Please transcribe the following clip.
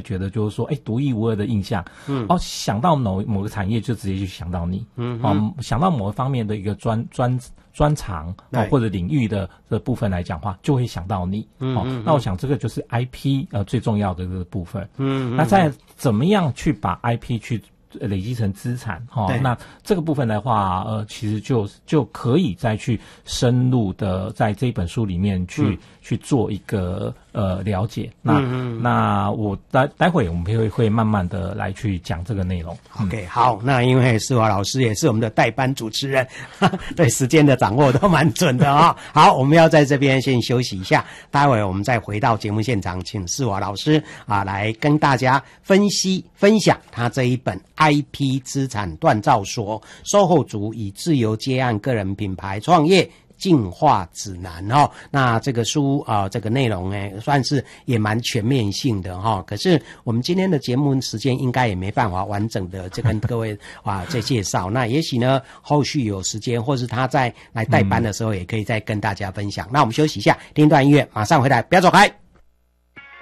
觉得就是说，独一无二的印象。想到某个产业就直接去想到你。想到某个方面的一个专长或者领域的部分来讲话，就会想到你。那我想这个就是 IP 最重要的这个部分。那再怎么样去把 IP 去累积成资产那这个部分的话其实就可以再去深入的在这一本书里面去做一个了解。那我待会我们会慢慢的来去讲这个内容。 OK， 好，那因为世华老师也是我们的代班主持人，对时间的掌握都蛮准的好，我们要在这边先休息一下，待会我们再回到节目现场，请世华老师来跟大家分享他这一本 IP 资产锻造所，售后族以自由接案个人品牌创业进化指南那这个书这个内容算是也蛮全面性的可是我们今天的节目时间应该也没办法完整的跟各位再介绍。那也许呢后续有时间，或是他在来代班的时候也可以再跟大家分享。那我们休息一下，听一段音乐，马上回来，不要走开。